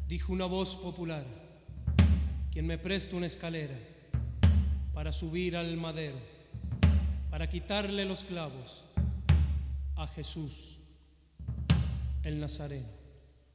Dijo una voz popular: quien me presta una escalera para subir al madero, para quitarle los clavos a Jesús el Nazareno.